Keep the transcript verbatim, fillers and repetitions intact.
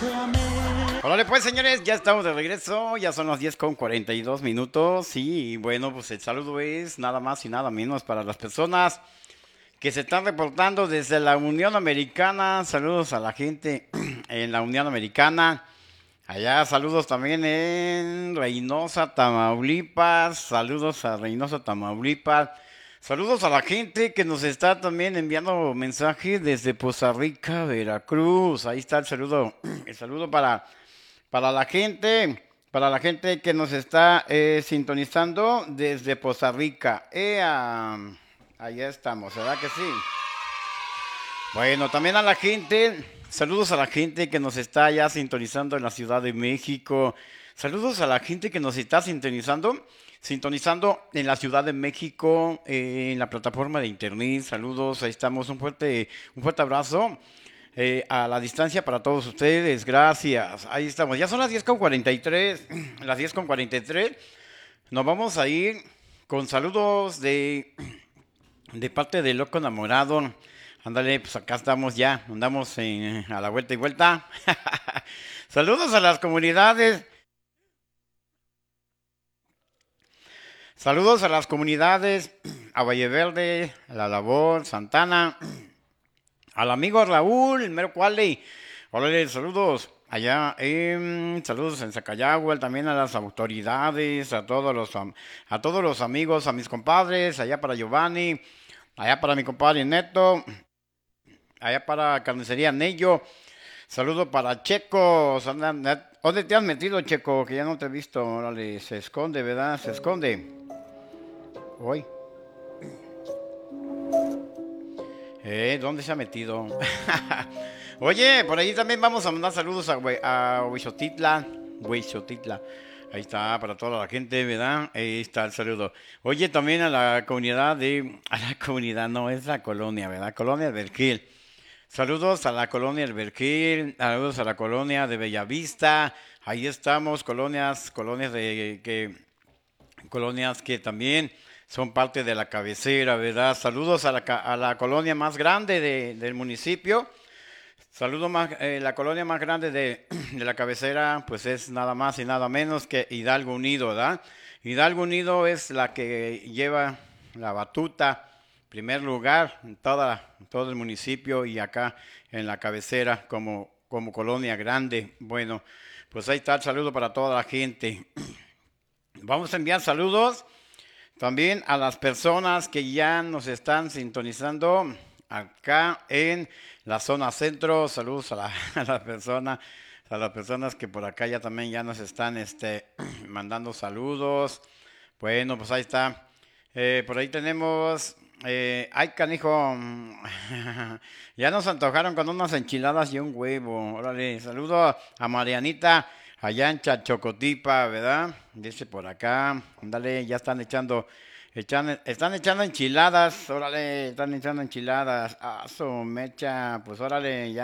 Órale pues señores, ya estamos de regreso, ya son las diez con cuarenta y dos minutos y bueno, pues el saludo es nada más y nada menos para las personas que se están reportando desde la Unión Americana. Saludos a la gente en la Unión Americana. Allá saludos también en Reynosa, Tamaulipas. Saludos a Reynosa, Tamaulipas. Saludos a la gente que nos está también enviando mensajes desde Poza Rica, Veracruz. Ahí está el saludo, el saludo para, para la gente, para la gente que nos está eh, sintonizando desde Poza Rica. Ea, allá estamos, ¿verdad que sí? Bueno, también a la gente, saludos a la gente que nos está ya sintonizando en la Ciudad de México. Saludos a la gente que nos está sintonizando, sintonizando en la Ciudad de México, eh, en la plataforma de internet. Saludos, ahí estamos. Un fuerte, un fuerte abrazo eh, a la distancia para todos ustedes. Gracias. Ahí estamos. Ya son las diez con cuarenta y tres. Las diez con cuarenta y tres. Nos vamos a ir con saludos de de parte de Loco Enamorado. Ándale, pues acá estamos ya, andamos en- a la vuelta y vuelta. Saludos a las comunidades, saludos a las comunidades, a Valle Verde, a La Labor, Santana, al amigo Raúl, el mero cuale. Órale, saludos allá, en, saludos en Zacayagua, también a las autoridades, a todos los, am- a todos los amigos, a mis compadres, allá para Giovanni, allá para mi compadre Neto, allá para Carnicería Nello. Saludo para Checo. ¿Dónde te has metido, Checo? Que ya no te he visto. Órale, se esconde, ¿verdad? Se esconde. Hoy. Eh, ¿dónde se ha metido? Oye, por ahí también vamos a mandar saludos a, Hue- a Huixotitla. Huixotitla. Ahí está, para toda la gente, ¿verdad? Ahí está el saludo. Oye, también a la comunidad de... A la comunidad, no, es la colonia, ¿verdad? Colonia del Verquil. Saludos a la colonia El Verquil, saludos a la colonia de Bellavista. Ahí estamos, colonias, colonias de que colonias que también son parte de la cabecera, ¿verdad? Saludos a la, ca- a la colonia más grande de- del municipio. Saludos más, eh, la colonia más grande de, de la cabecera, pues es nada más y nada menos que Hidalgo Unido, ¿verdad? Hidalgo Unido es la que lleva la batuta, primer lugar en toda, en todo el municipio y acá en la cabecera como, como colonia grande. Bueno, pues ahí está el saludo para toda la gente. Vamos a enviar saludos también a las personas que ya nos están sintonizando acá en la zona centro. Saludos a, la, a las personas, a las personas que por acá ya también ya nos están este, mandando saludos. Bueno, pues ahí está. Eh, por ahí tenemos. Eh, ay, canijo. Ya nos antojaron con unas enchiladas y un huevo. Órale, saludo a Marianita allá en Chachocotipa, ¿verdad? Dice por acá. Ándale, ya están echando. Echan, están echando enchiladas. Órale, están echando enchiladas. Ah, su mecha. Pues órale, ya.